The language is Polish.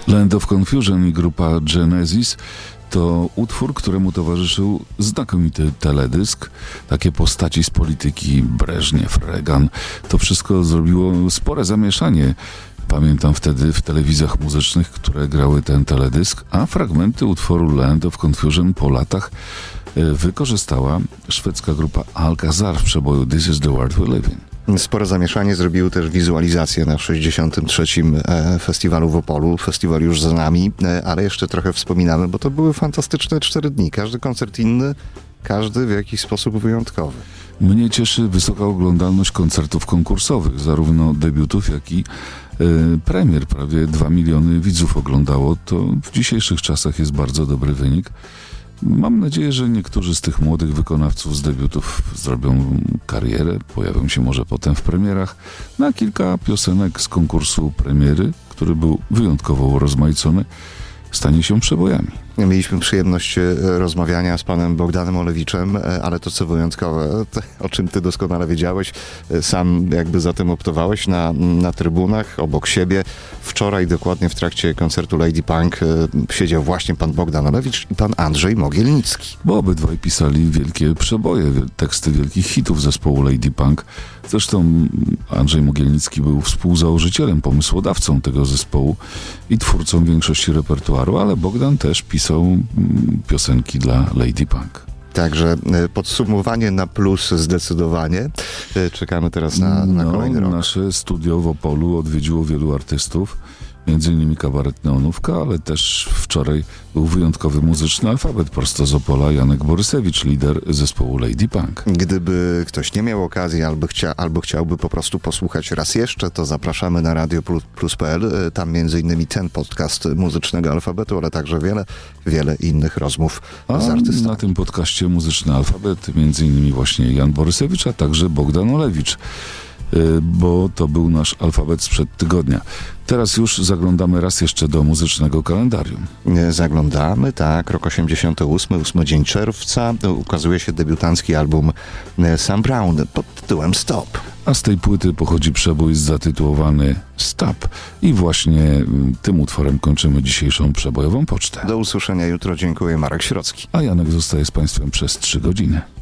Land of Confusion i grupa Genesis to utwór, któremu towarzyszył znakomity teledysk. Takie postaci z polityki, Breżniew, Reagan. To wszystko zrobiło spore zamieszanie. Pamiętam wtedy w telewizjach muzycznych, które grały ten teledysk, a fragmenty utworu Land of Confusion po latach wykorzystała szwedzka grupa Alcazar w przeboju This is the World We Live in. Spore zamieszanie zrobiły też wizualizacje na 63. festiwalu w Opolu. Festiwal już za nami, ale jeszcze trochę wspominamy, bo to były fantastyczne 4 dni. Każdy koncert inny, każdy w jakiś sposób wyjątkowy. Mnie cieszy wysoka oglądalność koncertów konkursowych, zarówno debiutów, jak i premier. Prawie 2 miliony widzów oglądało. To w dzisiejszych czasach jest bardzo dobry wynik. Mam nadzieję, że niektórzy z tych młodych wykonawców z debiutów zrobią karierę, pojawią się może potem w premierach. Na kilka piosenek z konkursu premiery, który był wyjątkowo rozmaicony, stanie się przebojami. Mieliśmy przyjemność rozmawiania z panem Bogdanem Olewiczem, ale to co wyjątkowe, o czym ty doskonale wiedziałeś, sam jakby za tym optowałeś na trybunach obok siebie. Wczoraj dokładnie w trakcie koncertu Lady Punk siedział właśnie pan Bogdan Olewicz i pan Andrzej Mogielnicki. Bo obydwaj pisali wielkie przeboje, teksty wielkich hitów zespołu Lady Punk. Zresztą Andrzej Mogielnicki był współzałożycielem, pomysłodawcą tego zespołu i twórcą większości repertuaru, ale Bogdan też pisał piosenki dla Lady Punk. Także podsumowanie na plus zdecydowanie. Czekamy teraz na kolejny rok. Nasze studio w Opolu odwiedziło wielu artystów, między innymi kabaret Neonówka, ale też wczoraj był wyjątkowy muzyczny alfabet prosto z Opola, Janek Borysewicz, lider zespołu Lady Punk. Gdyby ktoś nie miał okazji albo chciałby po prostu posłuchać raz jeszcze, to zapraszamy na radioplus.pl. Tam między innymi ten podcast muzycznego alfabetu, ale także wiele innych rozmów z artystami. Na tym podcaście Muzyczny Alfabet między innymi właśnie Jan Borysewicz, a także Bogdan Olewicz, bo to był nasz alfabet sprzed tygodnia. Teraz już zaglądamy raz jeszcze do muzycznego kalendarium. Zaglądamy, tak, rok 88, 8 dzień czerwca, ukazuje się debiutancki album Sam Brown pod tytułem Stop. A z tej płyty pochodzi przebój zatytułowany Stop i właśnie tym utworem kończymy dzisiejszą przebojową pocztę. Do usłyszenia jutro, dziękuję, Marek Środzki. A Janek zostaje z Państwem przez 3 godziny.